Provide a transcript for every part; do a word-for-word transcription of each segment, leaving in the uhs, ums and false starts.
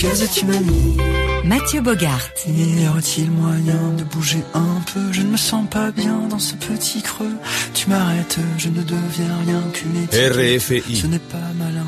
quelques tu m'as mis. Mathieu Bogart. Y aurait-il moyen de bouger un peu? Je ne me sens pas bien dans ce petit creux. Tu m'arrêtes, je ne deviens rien qu'une étiquette. R F I. Ce n'est pas malin.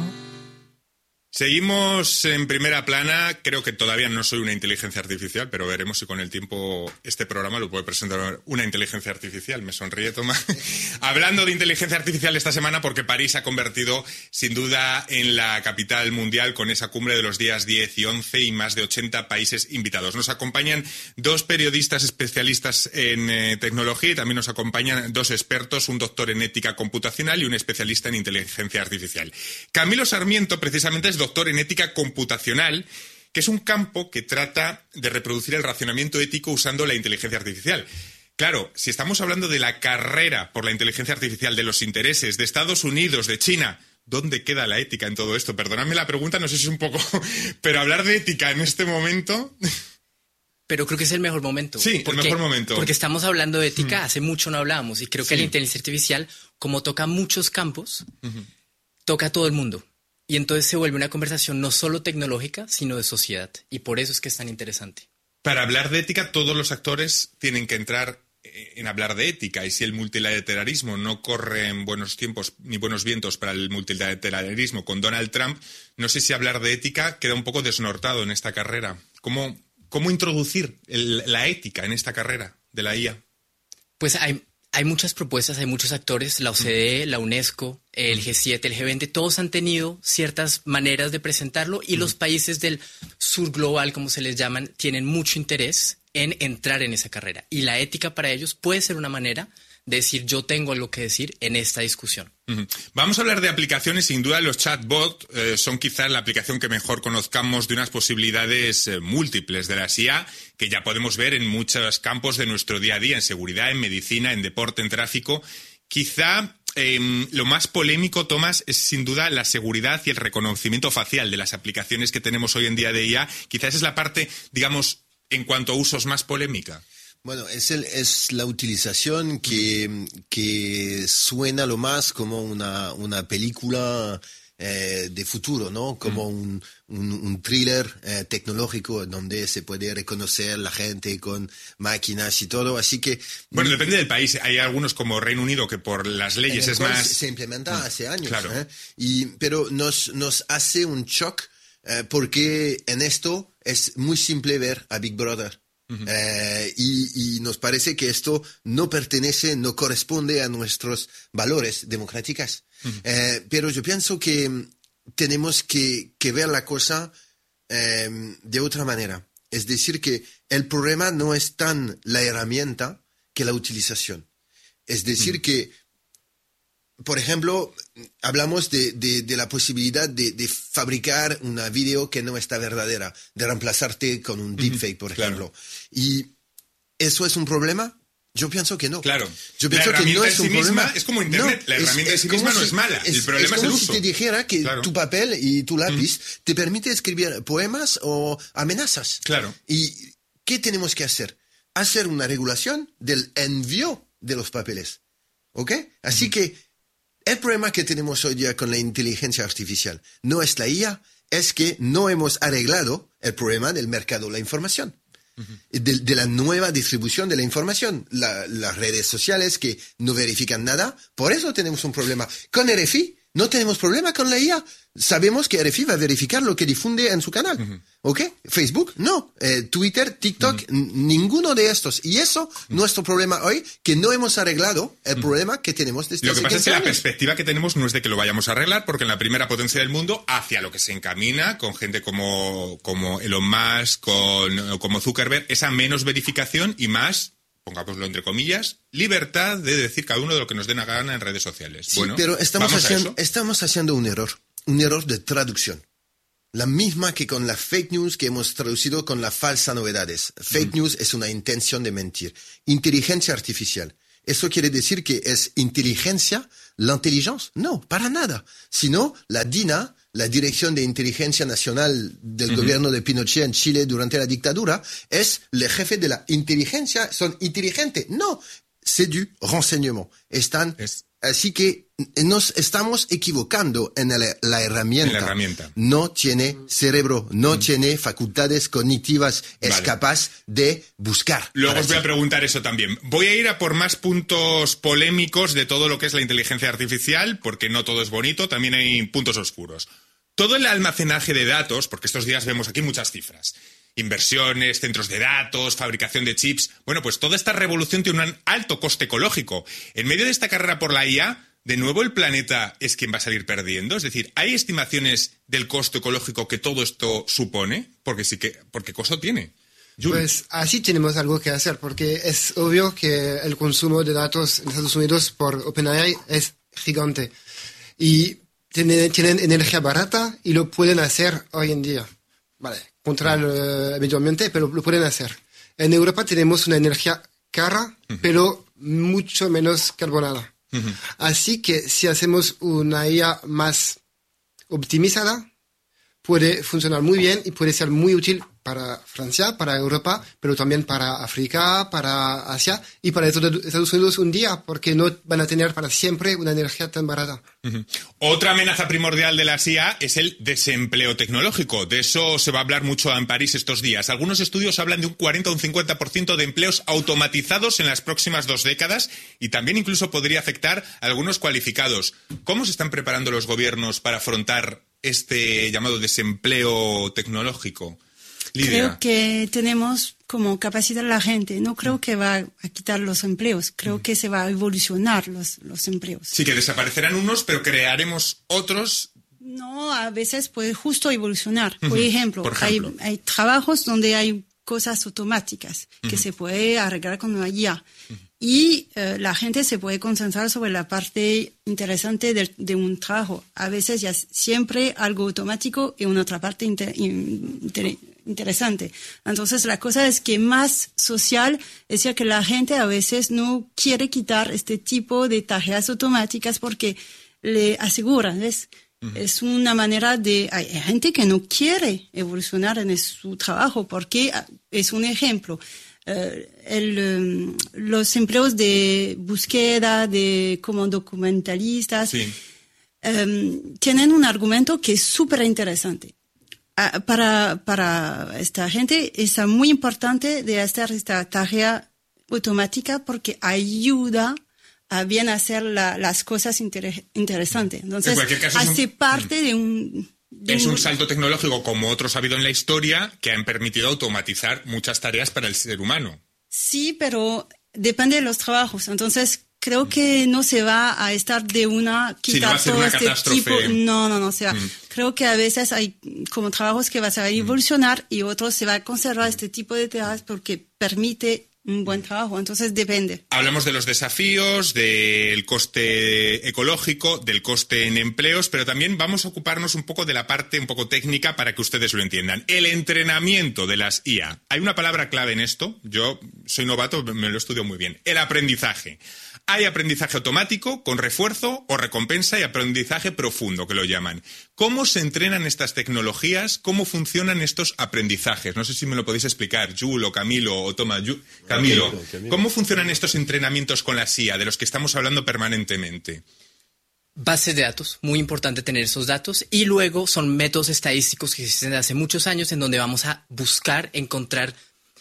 Seguimos en primera plana. Creo que todavía no soy una inteligencia artificial, pero veremos si con el tiempo este programa lo puede presentar una inteligencia artificial. Me sonríe, Tomás. Hablando de inteligencia artificial esta semana, porque París se ha convertido sin duda en la capital mundial con esa cumbre de los días diez y once y más de ochenta países invitados. Nos acompañan dos periodistas especialistas en eh, tecnología y también nos acompañan dos expertos, un doctor en ética computacional y un especialista en inteligencia artificial. Camilo Sarmiento precisamente es doctor en ética computacional, que es un campo que trata de reproducir el racionamiento ético usando la inteligencia artificial. Claro, si estamos hablando de la carrera por la inteligencia artificial, de los intereses de Estados Unidos, de China, ¿dónde queda la ética en todo esto? Perdonadme la pregunta, no sé si es un poco... pero hablar de ética en este momento... Pero creo que es el mejor momento. Sí, porque, el mejor momento. Porque estamos hablando de ética, uh-huh. hace mucho no hablábamos, y creo que sí. la inteligencia artificial, como toca muchos campos, uh-huh. toca a todo el mundo. Y entonces se vuelve una conversación no solo tecnológica, sino de sociedad. Y por eso es que es tan interesante. Para hablar de ética, todos los actores tienen que entrar en hablar de ética. Y si el multilateralismo no corre en buenos tiempos ni buenos vientos para el multilateralismo con Donald Trump, no sé si hablar de ética queda un poco desnortado en esta carrera. ¿Cómo, cómo introducir el, la ética en esta carrera de la I A? Pues hay... Hay muchas propuestas, hay muchos actores, la O C D E, la UNESCO, el G siete, el G veinte, todos han tenido ciertas maneras de presentarlo y los países del sur global, como se les llaman, tienen mucho interés en entrar en esa carrera. Y la ética para ellos puede ser una manera de decir yo tengo algo que decir en esta discusión. Uh-huh. Vamos a hablar de aplicaciones. Sin duda los chatbots eh, son quizás la aplicación que mejor conozcamos de unas posibilidades eh, múltiples de las I A que ya podemos ver en muchos campos de nuestro día a día, en seguridad, en medicina, en deporte, en tráfico. Quizá eh, lo más polémico, Tomás, es sin duda la seguridad y el reconocimiento facial de las aplicaciones que tenemos hoy en día de I A. Quizás es la parte, digamos, en cuanto a usos más polémica. Bueno, es, el, es la utilización que, que suena lo más como una, una película eh, de futuro, ¿no? Como mm. un, un, un thriller eh, tecnológico donde se puede reconocer la gente con máquinas y todo, así que... Bueno, depende del país. Hay algunos como Reino Unido que por las leyes es más... Se implementa mm. hace años, claro. ¿eh? Y, pero nos, nos hace un shock eh, porque en esto es muy simple ver a Big Brother. Uh-huh. Eh, y, y nos parece que esto no pertenece, no corresponde a nuestros valores democráticos. Uh-huh. Eh, pero yo pienso que tenemos que, que ver la cosa eh, de otra manera. Es decir, que el problema no es tan la herramienta que la utilización. Es decir, uh-huh. que, por ejemplo, hablamos de, de, de la posibilidad de, de fabricar una video que no está verdadera, de reemplazarte con un deepfake, por ejemplo. Claro. ¿Y eso es un problema? Yo pienso que no. Claro. Yo pienso la que no es sí un problema. Misma, es como Internet. No, la herramienta en sí misma no si, es mala. Es, el problema es, es el como uso. Si te dijera que claro. tu papel y tu lápiz mm. te permite escribir poemas o amenazas. Claro. ¿Y qué tenemos que hacer? Hacer una regulación del envío de los papeles. ¿Ok? Así mm. que el problema que tenemos hoy día con la inteligencia artificial no es la I A, es que no hemos arreglado el problema del mercado de la información, uh-huh. de, de la nueva distribución de la información, la, las redes sociales que no verifican nada. Por eso tenemos un problema. Con R F I no tenemos problema con la I A. Sabemos que R F I va a verificar lo que difunde en su canal. Uh-huh. ¿Ok? Facebook, no. Eh, Twitter, TikTok, uh-huh. n- ninguno de estos. Y eso, uh-huh. nuestro problema hoy, que no hemos arreglado el uh-huh. problema que tenemos desde Lo hace que pasa es que años. la perspectiva que tenemos no es de que lo vayamos a arreglar, porque en la primera potencia del mundo, hacia lo que se encamina, con gente como, como Elon Musk, con, como Zuckerberg, esa menos verificación y más, pongámoslo entre comillas, libertad de decir cada uno de lo que nos dé la gana en redes sociales. Sí, bueno, pero estamos haciendo, estamos haciendo un error, un error de traducción. La misma que con la fake news que hemos traducido con la falsa novedades. Fake mm. news es una intención de mentir. Inteligencia artificial. ¿Eso quiere decir que es inteligencia la inteligencia? No, para nada. Sino la DINA, la Dirección de Inteligencia Nacional del uh-huh. gobierno de Pinochet en Chile durante la dictadura, es el jefe de la inteligencia. ¿Son inteligentes? No, c'est du renseignement. Están, es. Así que nos estamos equivocando en el, la herramienta. En la herramienta. No tiene cerebro, no mm. tiene facultades cognitivas, es vale. capaz de buscar. Luego os voy sí. a preguntar eso también. Voy a ir a por más puntos polémicos de todo lo que es la inteligencia artificial, porque no todo es bonito, también hay puntos oscuros. Todo el almacenaje de datos, porque estos días vemos aquí muchas cifras, inversiones, centros de datos, fabricación de chips, bueno, pues toda esta revolución tiene un alto coste ecológico. En medio de esta carrera por la I A, ¿de nuevo el planeta es quien va a salir perdiendo? Es decir, ¿hay estimaciones del costo ecológico que todo esto supone? Porque sí que, porque costo tiene. Jules. Pues así tenemos algo que hacer, porque es obvio que el consumo de datos en Estados Unidos por OpenAI es gigante. Y tienen, tienen energía barata y lo pueden hacer hoy en día. Vale, contra el uh, medio ambiente, pero lo pueden hacer. En Europa tenemos una energía cara, uh-huh. pero mucho menos carbonada. Uh-huh. Así que si hacemos una I A más optimizada, puede funcionar muy bien y puede ser muy útil para Francia, para Europa, pero también para África, para Asia y para Estados Unidos un día, porque no van a tener para siempre una energía tan barata. Uh-huh. Otra amenaza primordial de las I A es el desempleo tecnológico. De eso se va a hablar mucho en París estos días. Algunos estudios hablan de un cuarenta o un cincuenta por ciento de empleos automatizados en las próximas dos décadas y también incluso podría afectar a algunos cualificados. ¿Cómo se están preparando los gobiernos para afrontar este llamado desempleo tecnológico? Lidia. Creo que tenemos como capacidad la gente. No creo que va a quitar los empleos. Creo mm. que se va a evolucionar los, los empleos. Sí, que desaparecerán unos, pero crearemos otros. No, a veces puede justo evolucionar. Por ejemplo, Por ejemplo. Hay, hay trabajos donde hay cosas automáticas que uh-huh. se puede arreglar con una I A. Uh-huh. Y uh, la gente se puede concentrar sobre la parte interesante de, de un trabajo. A veces ya siempre algo automático y una otra parte inter, inter, interesante. Entonces la cosa es que más social es ya que la gente a veces no quiere quitar este tipo de tareas automáticas porque le aseguran, ¿ves? Uh-huh. Es una manera de... Hay gente que no quiere evolucionar en su trabajo porque es un ejemplo. Uh, el, um, los empleos de búsqueda, de como documentalistas, sí. um, tienen un argumento que es súper interesante. Uh, para, para esta gente es muy importante de hacer esta tarea automática porque ayuda a bien hacer la, las cosas inter, interesantes. Entonces, hace un, parte de un... De es un, un salto tecnológico, como otros ha habido en la historia, que han permitido automatizar muchas tareas para el ser humano. Sí, pero depende de los trabajos. Entonces, creo que no se va a estar de una... quitar sí, no va a ser todo una este catástrofe. Tipo. No, no, no se va. Mm. Creo que a veces hay como trabajos que van a evolucionar mm. y otros se va a conservar mm. este tipo de tareas porque permite un buen trabajo, entonces depende. Hablamos de los desafíos, del coste ecológico, del coste en empleos, pero también vamos a ocuparnos un poco de la parte un poco técnica para que ustedes lo entiendan. El entrenamiento de las I A. Hay una palabra clave en esto, yo soy novato, me lo estudio muy bien. El aprendizaje. Hay aprendizaje automático, con refuerzo o recompensa y aprendizaje profundo, que lo llaman. ¿Cómo se entrenan estas tecnologías? ¿Cómo funcionan estos aprendizajes? No sé si me lo podéis explicar, Jules o Camilo o Toma. Ju- Camilo, Camilo, Camilo, ¿cómo funcionan estos entrenamientos con la I A, de los que estamos hablando permanentemente? Bases de datos, muy importante tener esos datos. Y luego son métodos estadísticos que existen desde hace muchos años en donde vamos a buscar encontrar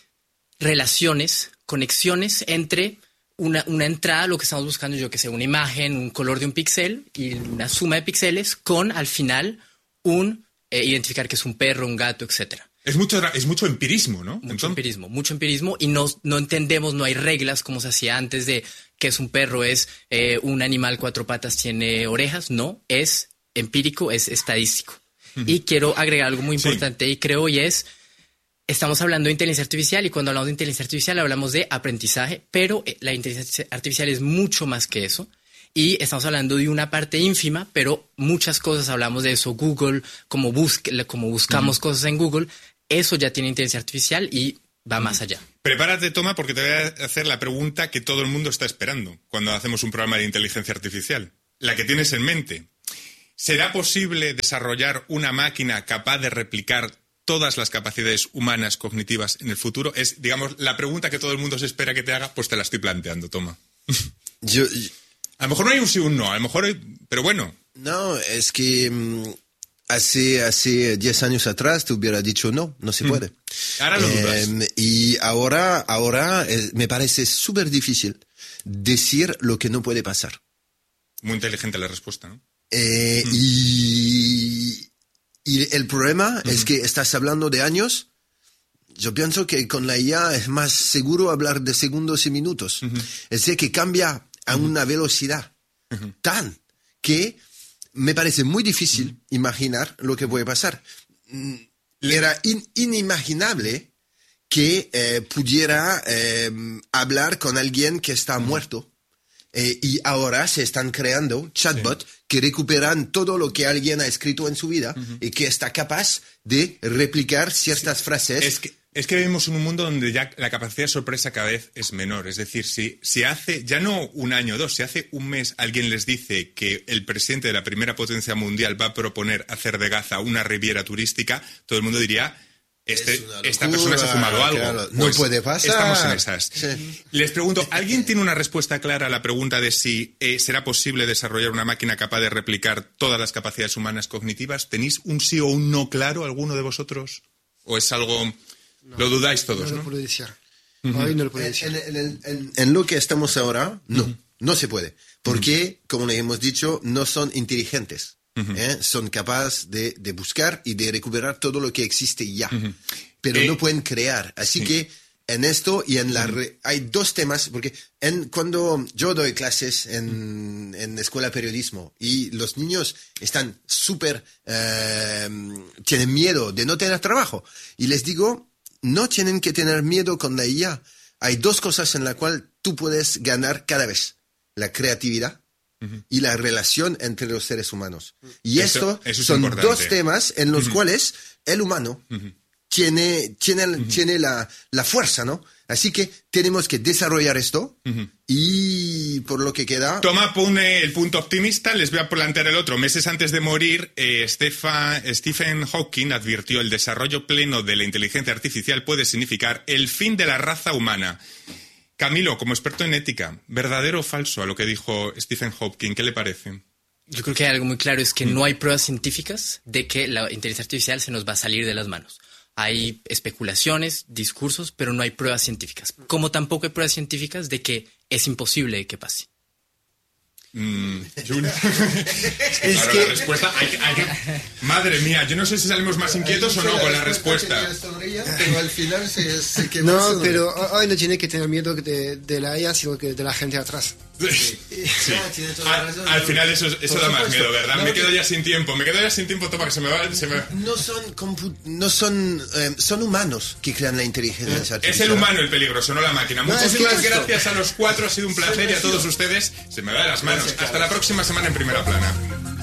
relaciones, conexiones entre... Una, una entrada, lo que estamos buscando, yo que sé, una imagen, un color de un píxel y una suma de píxeles con, al final, un eh, identificar que es un perro, un gato, etcétera. Es mucho, es mucho empirismo, ¿no? Mucho Entonces... empirismo, mucho empirismo y no, no entendemos, no hay reglas como se hacía antes de que es un perro, es eh, un animal cuatro patas, tiene orejas. No, es empírico, es estadístico. Uh-huh. Y quiero agregar algo muy importante sí. y creo y es... Estamos hablando de inteligencia artificial y cuando hablamos de inteligencia artificial hablamos de aprendizaje, pero la inteligencia artificial es mucho más que eso y estamos hablando de una parte ínfima, pero muchas cosas hablamos de eso. Google, como, busque, como buscamos uh-huh. cosas en Google, eso ya tiene inteligencia artificial y va uh-huh. más allá. Prepárate, Toma, porque te voy a hacer la pregunta que todo el mundo está esperando cuando hacemos un programa de inteligencia artificial. La que tienes en mente. ¿Será posible desarrollar una máquina capaz de replicar todas las capacidades humanas cognitivas en el futuro? Es, digamos, la pregunta que todo el mundo se espera que te haga, pues te la estoy planteando, Toma. Yo, A lo mejor no hay un sí o un no, a lo mejor hay, pero bueno. No, es que um, hace hace diez años atrás te hubiera dicho no, no se puede. Ahora lo dudas. Eh, y ahora, ahora eh, me parece súper difícil decir lo que no puede pasar. Muy inteligente la respuesta, ¿no? Eh, mm. y, y el problema mm. es que estás hablando de años. Yo pienso que con la I A es más seguro hablar de segundos y minutos. Mm-hmm. Es decir, que cambia a una mm-hmm. velocidad mm-hmm. tan que me parece muy difícil mm-hmm. imaginar lo que puede pasar. Era in, inimaginable que eh, pudiera eh, hablar con alguien que está mm-hmm. muerto. Eh, y ahora se están creando chatbots sí. que recuperan todo lo que alguien ha escrito en su vida uh-huh. y que está capaz de replicar ciertas sí. frases. Es que, es que vivimos en un mundo donde ya la capacidad de sorpresa cada vez es menor. Es decir, si, si hace, ya no un año o dos, si hace un mes alguien les dice que el presidente de la primera potencia mundial va a proponer hacer de Gaza una riviera turística, todo el mundo diría... Este, esta persona se ha fumado algo. Claro, no pues puede pasar. Estamos en esas. Sí. Les pregunto, ¿alguien tiene una respuesta clara a la pregunta de si eh, será posible desarrollar una máquina capaz de replicar todas las capacidades humanas cognitivas? ¿Tenéis un sí o un no claro, alguno de vosotros? ¿O es algo... No, lo dudáis todos, no? No lo puedo decir. Uh-huh. Hoy no lo puedo decir. En, en, en, en, en lo que estamos ahora, no. Uh-huh. No se puede. Porque, uh-huh. como le hemos dicho, no son inteligentes. Uh-huh. ¿Eh? Son capaces de, de buscar y de recuperar todo lo que existe ya, uh-huh. pero eh, no pueden crear. Así sí. que en esto y en la re, hay dos temas, porque en, cuando yo doy clases en, uh-huh. en escuela de periodismo y los niños están súper, eh, tienen miedo de no tener trabajo, y les digo, no tienen que tener miedo con la I A. Hay dos cosas en las cuales tú puedes ganar cada vez: la creatividad y la relación entre los seres humanos. Y eso, esto eso es son importante. Dos temas en los uh-huh. cuales el humano uh-huh. tiene, tiene, uh-huh. tiene la, la fuerza, ¿no? Así que tenemos que desarrollar esto uh-huh. y por lo que queda... Toma, pone el punto optimista, les voy a plantear el otro. Meses antes de morir, eh, Stefan, Stephen Hawking advirtió: el desarrollo pleno de la inteligencia artificial puede significar el fin de la raza humana. Camilo, como experto en ética, ¿verdadero o falso a lo que dijo Stephen Hawking? ¿Qué le parece? Yo creo que hay algo muy claro, es que mm. no hay pruebas científicas de que la inteligencia artificial se nos va a salir de las manos. Hay especulaciones, discursos, pero no hay pruebas científicas. Como tampoco hay pruebas científicas de que es imposible que pase. Mm, es claro, que... la respuesta hay que, hay que... Madre mía, yo no sé si salimos más inquietos o no con la respuesta. Pero al final se, se quema. No, pero hoy no tiene que tener miedo de, de la I A, sino que de la gente atrás. Sí. Sí. No, al, al final eso, eso da más miedo, ¿verdad? No, me quedo ya sin tiempo, me quedo ya sin tiempo, toma, que se me va... Se me... No son, compu- no son, eh, son humanos que crean la inteligencia artificial. Es el humano el peligroso, no la máquina. No, muchísimas es que gracias esto. A los cuatro, ha sido un placer, y a todos ustedes, se me va de las manos. Hasta la próxima semana en Primera Plana.